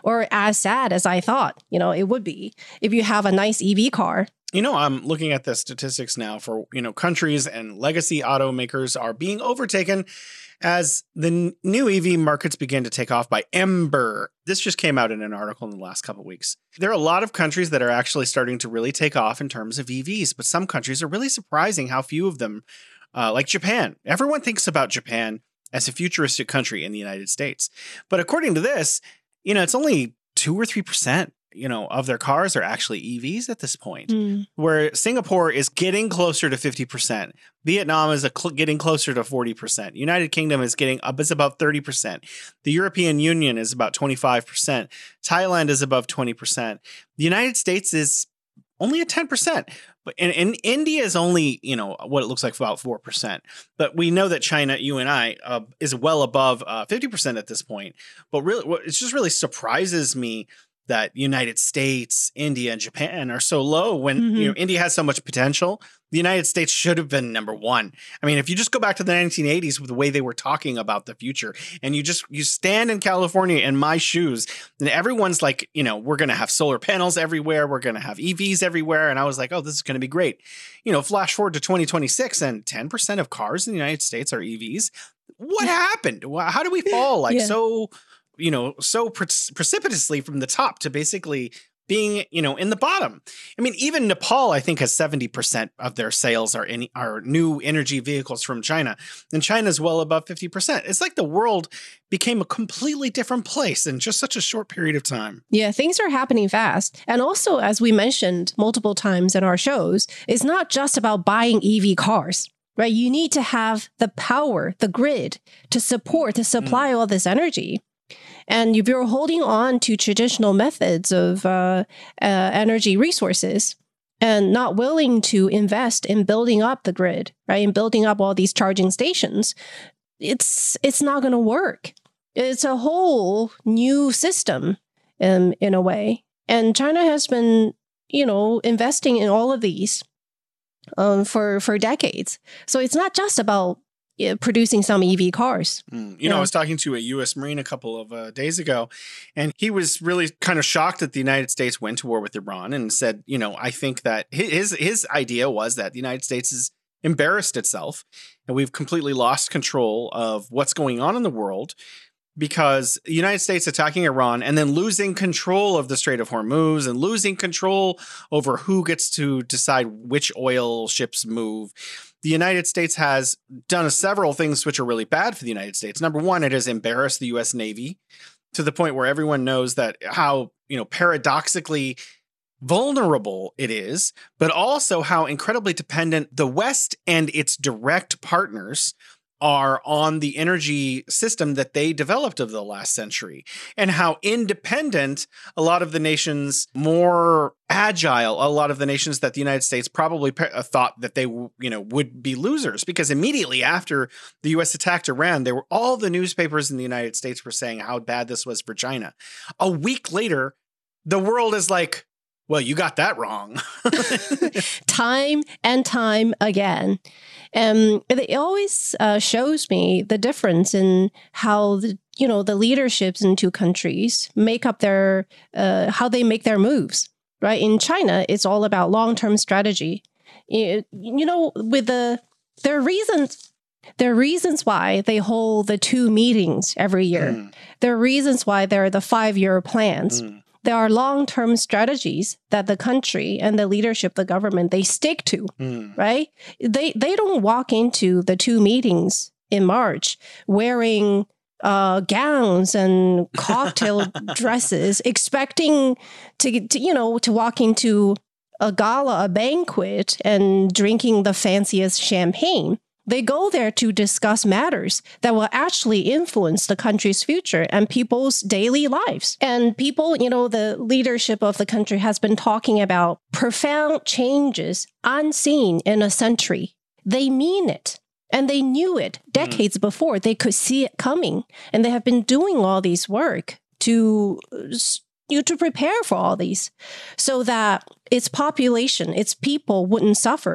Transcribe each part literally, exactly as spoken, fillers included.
or as sad as I thought, you know, it would be if you have a nice E V car. You know, I'm looking at the statistics now for, you know, countries and legacy automakers are being overtaken as the n- new E V markets begin to take off by Ember. This just came out in an article in the last couple of weeks. There are a lot of countries that are actually starting to really take off in terms of E Vs, but some countries are really surprising how few of them, uh, like Japan. Everyone thinks about Japan as a futuristic country in the United States. But according to this, you know, it's only two or three percent. You know, of their cars are actually E Vs at this point, mm. where Singapore is getting closer to fifty percent. Vietnam is a cl- getting closer to forty percent. United Kingdom is getting up, is about thirty percent. The European Union is about twenty-five percent. Thailand is above twenty percent. The United States is only at ten percent. But and, and India is only, you know, what it looks like about four percent. But we know that China, you and I, uh, is well above uh, fifty percent at this point. But really, what it just really surprises me that United States, India, and Japan are so low when mm-hmm. you know India has so much potential. The United States should have been number one. I mean, if you just go back to the nineteen eighties with the way they were talking about the future, and you just you stand in California in my shoes, and everyone's like, you know, we're going to have solar panels everywhere, we're going to have E Vs everywhere, and I was like, oh, this is going to be great. You know, flash forward to twenty twenty-six, and ten percent of cars in the United States are E Vs. What happened? How do we fall like yeah. so? you know, so pre- precipitously from the top to basically being, you know, in the bottom. I mean, even Nepal, I think, has seventy percent of their sales are in are new energy vehicles from China. And China's well above fifty percent. It's like the world became a completely different place in just such a short period of time. Yeah, things are happening fast. And also, as we mentioned multiple times in our shows, it's not just about buying E V cars. Right? You need to have the power, the grid to support, to supply mm. all this energy. And if you're holding on to traditional methods of uh, uh, energy resources and not willing to invest in building up the grid, right, and building up all these charging stations, it's it's not going to work. It's a whole new system in, in a way. And China has been, you know, investing in all of these um, for, for decades. So it's not just about producing some E V cars. Mm. You know, yeah. I was talking to a U S Marine a couple of uh, days ago, and he was really kind of shocked that the United States went to war with Iran and said, you know, I think that his his idea was that the United States has embarrassed itself and we've completely lost control of what's going on in the world because the United States attacking Iran and then losing control of the Strait of Hormuz and losing control over who gets to decide which oil ships move. The United States has done several things which are really bad for the United States. Number one, it has embarrassed the U S Navy to the point where everyone knows that how, you know, paradoxically vulnerable it is, but also how incredibly dependent the West and its direct partners are on the energy system that they developed over the last century, and how independent a lot of the nations, more agile, a lot of the nations that the United States probably pe- thought that they, you know, would be losers, because immediately after the U S attacked Iran, there were all the newspapers in the United States were saying how bad this was for China. A week later, the world is like, well, you got that wrong. Time and time again. Um, it always uh, shows me the difference in how the, you know, the leaderships in two countries make up their, uh, how they make their moves, right? In China, it's all about long-term strategy. You, you know, with the, there are reasons, there are reasons why they hold the two meetings every year. Mm. There are reasons why there are the five-year plans. Mm. There are long-term strategies that the country and the leadership, the government, they stick to, mm. right? They they don't walk into the two meetings in March wearing uh, gowns and cocktail dresses, expecting to, to, you know, to walk into a gala, a banquet, and drinking the fanciest champagne. They go there to discuss matters that will actually influence the country's future and people's daily lives. And people, you know, the leadership of the country has been talking about profound changes unseen in a century. They mean it. And they knew it decades mm. before. They could see it coming. And they have been doing all these work to, you know, to prepare for all these so that its population, its people wouldn't suffer.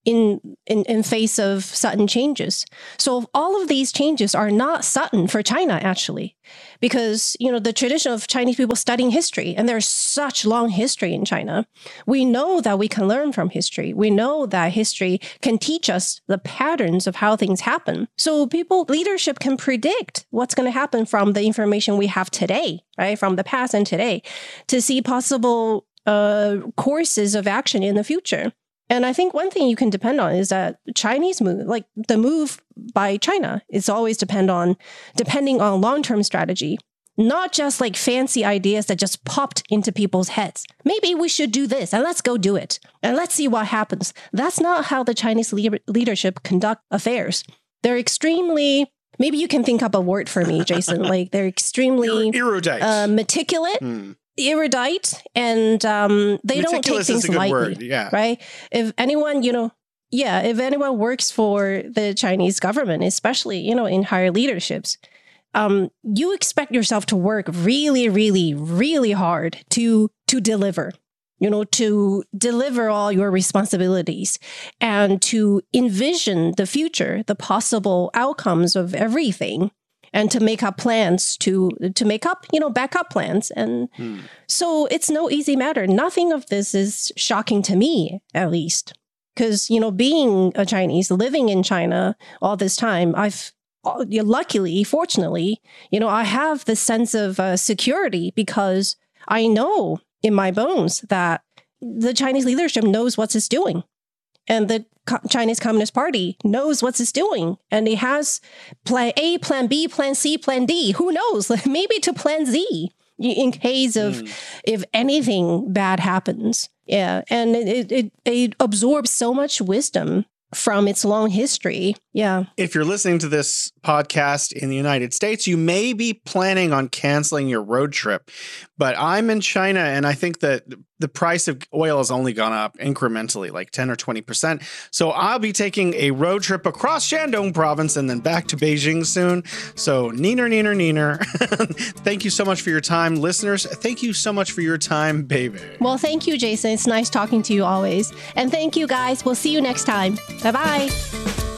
in, in in face of sudden changes. So all of these changes are not sudden for China, actually, because, you know, the tradition of Chinese people studying history, and there's such long history in China. We know that we can learn from history. We know that history can teach us the patterns of how things happen. So people, leadership can predict what's going to happen from the information we have today, right? From the past and today, to see possible uh, courses of action in the future. And I think one thing you can depend on is that Chinese move, like the move by China, is always depend on depending on long-term strategy, not just like fancy ideas that just popped into people's heads. Maybe we should do this and let's go do it and let's see what happens. That's not how the Chinese le- leadership conduct affairs. They're extremely, maybe you can think up a word for me, Jason. Like they're extremely erudite, uh, meticulous. Hmm. erudite, and um, they don't take things lightly, word. Yeah. Right? If anyone, you know, yeah, if anyone works for the Chinese government, especially, you know, in higher leaderships, um, you expect yourself to work really, really, really hard to to deliver, you know, to deliver all your responsibilities and to envision the future, the possible outcomes of everything, and to make up plans to to make up, you know, backup plans. And hmm. so it's no easy matter. Nothing of this is shocking to me, at least, because, you know, being a Chinese, living in China all this time, I've luckily, fortunately, you know, I have this sense of uh, security because I know in my bones that the Chinese leadership knows what it's doing. And the Chinese Communist Party knows what it's doing. And it has plan A, plan B, plan C, plan D. Who knows? Maybe to plan Z in case of mm. if anything bad happens. Yeah. And it, it, it absorbs so much wisdom from its long history. Yeah. If you're listening to this podcast in the United States, you may be planning on canceling your road trip. But I'm in China, and I think that the price of oil has only gone up incrementally, like ten or twenty percent. So I'll be taking a road trip across Shandong province and then back to Beijing soon. So neener, neener, neener. Thank you so much for your time, listeners. Thank you so much for your time, baby. Well, thank you, Jason. It's nice talking to you always. And thank you, guys. We'll see you next time. Bye-bye.